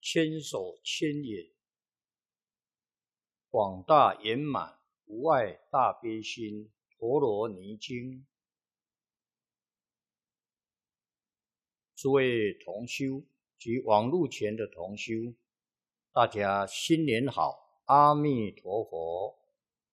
千手千眼，广大圆满，无碍大悲心，陀罗尼经。诸位同修及网络前的同修，大家新年好，阿弥陀佛。